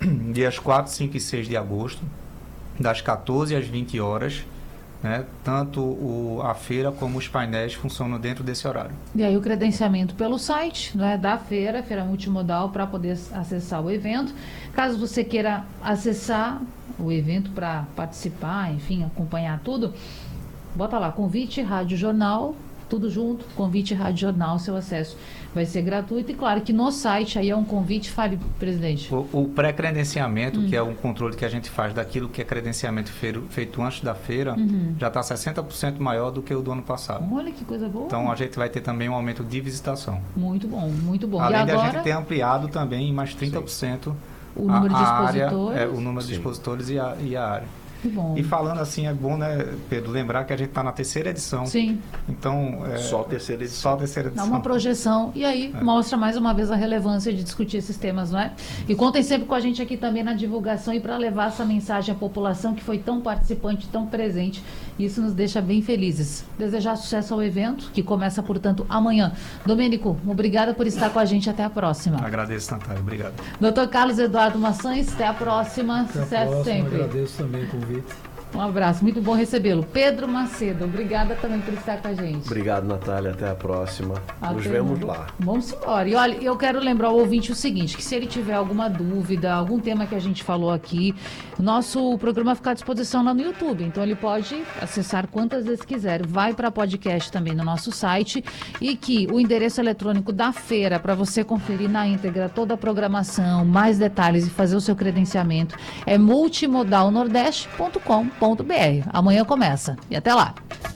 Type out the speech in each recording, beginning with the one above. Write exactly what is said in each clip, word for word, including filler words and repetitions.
dias quatro, cinco e seis de agosto, das quatorze às vinte horas. Né? Tanto o, a feira como os painéis funcionam dentro desse horário. E aí o credenciamento pelo site, né, da feira, Feira Multimodal, para poder acessar o evento. Caso você queira acessar o evento para participar, enfim, acompanhar tudo, bota lá, convite Rádio Jornal, tudo junto, convite Rádio Jornal, seu acesso vai ser gratuito. E claro que no site aí é um convite, fale, presidente. O, o pré-credenciamento, hum. que é um controle que a gente faz daquilo que é credenciamento feiro, feito antes da feira, uhum. já está sessenta por cento maior do que o do ano passado. Olha que coisa boa. Então a gente vai ter também um aumento de visitação. Muito bom, muito bom. Além e de agora... a gente ter ampliado também em mais trinta por cento o número a, de a expositores. área, é, o número Sim. de expositores e a, e a área. Que bom. E falando assim, é bom, né, Pedro, lembrar que a gente está na terceira edição. Sim. Então, é, só a terceira edição. Só a terceira edição. Dá uma projeção e aí é. mostra mais uma vez a relevância de discutir esses temas, não é? E contem sempre com a gente aqui também na divulgação e para levar essa mensagem à população que foi tão participante, tão presente. Isso nos deixa bem felizes. Desejar sucesso ao evento, que começa, portanto, amanhã. Domênico, obrigada por estar com a gente. Até a próxima. Agradeço, Natália. Obrigado. doutor Carlos Eduardo Maçães, até a próxima. Até a Sucesso próxima, sempre. Agradeço também o convite. Um abraço, muito bom recebê-lo. Pedro Macedo, obrigada também por estar com a gente. Obrigado, Natália. Até a próxima. Até Nos vemos muito. lá. Vamos embora. E olha, eu quero lembrar ao ouvinte o seguinte, que se ele tiver alguma dúvida, algum tema que a gente falou aqui, nosso programa fica à disposição lá no YouTube. Então ele pode acessar quantas vezes quiser. Vai para podcast também no nosso site e que o endereço eletrônico da feira, para você conferir na íntegra toda a programação, mais detalhes e fazer o seu credenciamento, é multimodal nordeste ponto com ponto br. Amanhã começa. E até lá.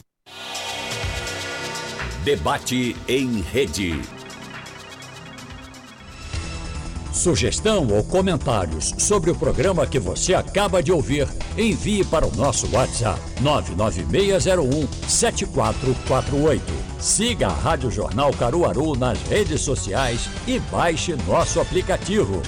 Debate em rede. Sugestão ou comentários sobre o programa que você acaba de ouvir, envie para o nosso WhatsApp nove nove seis zero um sete quatro quatro oito. Siga a Rádio Jornal Caruaru nas redes sociais e baixe nosso aplicativo.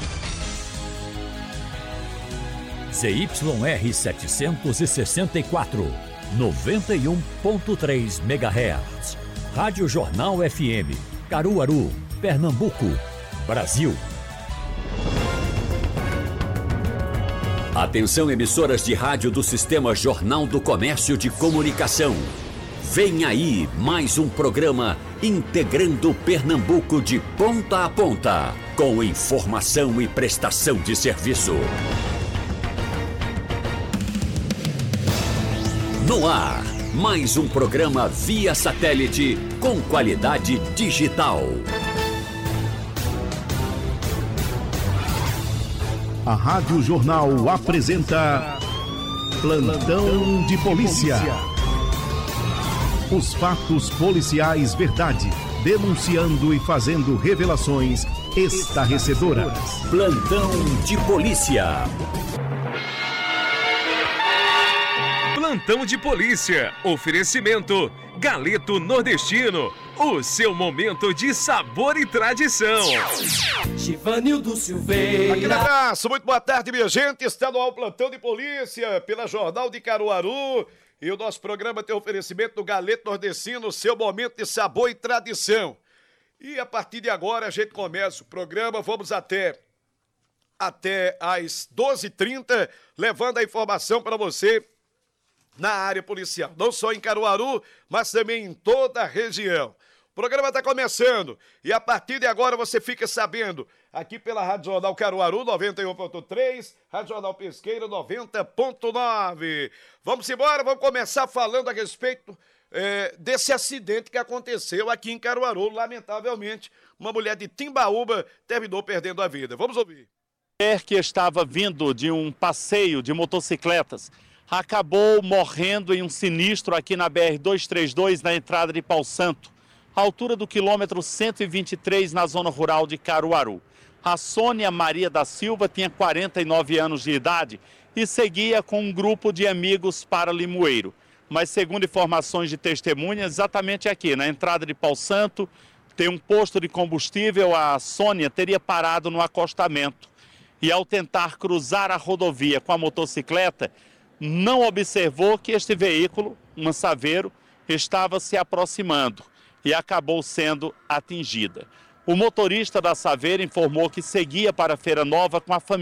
Z Y R setecentos e sessenta e quatro, noventa e um ponto três megahertz. Rádio Jornal F M, Caruaru, Pernambuco, Brasil. Atenção, emissoras de rádio do Sistema Jornal do Comércio de Comunicação. Vem aí mais um programa integrando Pernambuco de ponta a ponta, com informação e prestação de serviço. No ar, mais um programa via satélite com qualidade digital. A Rádio Jornal apresenta Plantão de Polícia. Os fatos policiais verdade, denunciando e fazendo revelações estarrecedoras. Plantão de Polícia. Plantão de Polícia. Oferecimento Galeto Nordestino. O seu momento de sabor e tradição. Givanildo Silveira. Aquele abraço, muito boa tarde, minha gente. Está no ar o Plantão de Polícia pela Jornal de Caruaru. E o nosso programa tem oferecimento do Galeto Nordestino, o seu momento de sabor e tradição. E a partir de agora a gente começa o programa. Vamos até, até às doze e trinta, levando a informação para você na área policial, não só em Caruaru, mas também em toda a região. O programa está começando e a partir de agora você fica sabendo aqui pela Rádio Jornal Caruaru noventa e um ponto três, Rádio Jornal Pesqueira noventa ponto nove. Vamos embora, vamos começar falando a respeito é, desse acidente que aconteceu aqui em Caruaru. Lamentavelmente, uma mulher de Timbaúba terminou perdendo a vida. Vamos ouvir. Mulher que estava vindo de um passeio de motocicletas acabou morrendo em um sinistro aqui na B R duzentos e trinta e dois, na entrada de Pau Santo, à altura do quilômetro cento e vinte e três, na zona rural de Caruaru. A Sônia Maria da Silva tinha quarenta e nove anos de idade e seguia com um grupo de amigos para Limoeiro. Mas, segundo informações de testemunhas, exatamente aqui, na entrada de Pau Santo, tem um posto de combustível. A Sônia teria parado no acostamento e, ao tentar cruzar a rodovia com a motocicleta, não observou que este veículo, um Saveiro, estava se aproximando e acabou sendo atingida. O motorista da Saveiro informou que seguia para Feira Nova com a família.